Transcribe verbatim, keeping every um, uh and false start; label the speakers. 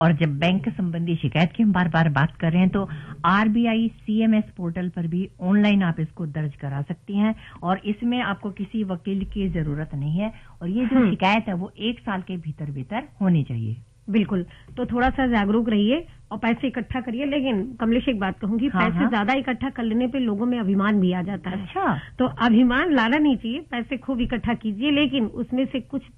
Speaker 1: और जब बैंक संबंधी शिकायत की हम बार बार बात कर रहे हैं तो आरबीआई सीएमएस पोर्टल पर भी ऑनलाइन आप इसको दर्ज करा सकती हैं और इसमें आपको किसी वकील की जरूरत नहीं है और ये जो शिकायत है वो एक साल के भीतर भीतर होनी चाहिए।
Speaker 2: बिल्कुल, तो थोड़ा सा जागरूक रहिए और पैसे इकट्ठा करिए। लेकिन कमलेश एक बात कहूंगी, हाँ, पैसे हाँ? ज्यादा इकट्ठा कर लेने पे लोगों में अभिमान भी आ जाता है।
Speaker 1: अच्छा,
Speaker 2: तो अभिमान लाना नहीं चाहिए, पैसे खूब इकट्ठा कीजिए लेकिन उसमें से कुछ